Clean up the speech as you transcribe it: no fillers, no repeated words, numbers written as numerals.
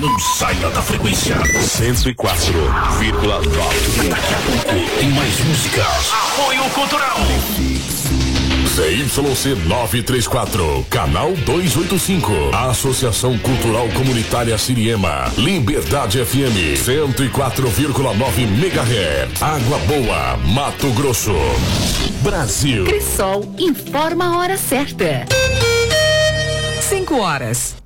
Não saia da frequência. 104,9. Daqui a pouco tem mais músicas. Apoio Cultural. ZYC 934, canal 285. Associação Cultural Comunitária Siriema. Liberdade FM 104,9 MHz. Água Boa, Mato Grosso. Brasil. Cressol informa a hora certa. 5 horas.